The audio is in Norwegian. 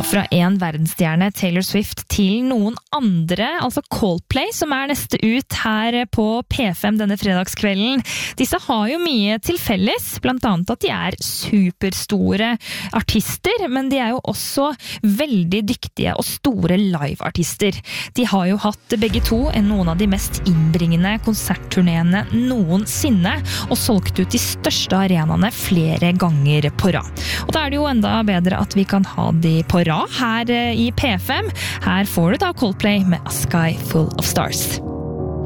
fra en verdensstjerne, Taylor Swift, til noen andre, altså Coldplay, som neste ut her på P5 denne fredagskvelden. Disse har jo mye til felles, blant annet at de superstore artister, men de jo også veldig dyktige og store live-artister. De har jo hatt begge to noen av de mest innbringende konsertturnéene noensinne, og solgt ut de største arenaene flere ganger på rad. Og da det jo enda bedre at vi kan ha de på rad her i P5. Her får du da Coldplay med A Sky Full of Stars.